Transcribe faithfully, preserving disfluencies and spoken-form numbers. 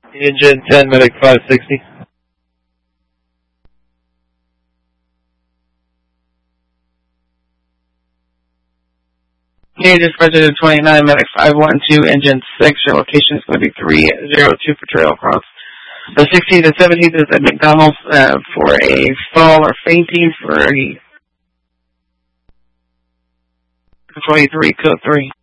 Engine ten, medic five sixty. Okay, just President twenty-nine, medic five one two, engine six. Your location is going to be three zero two for trail cross. The sixteenth and seventeenth is at McDonald's uh, for a fall or fainting for a twenty-three, code three.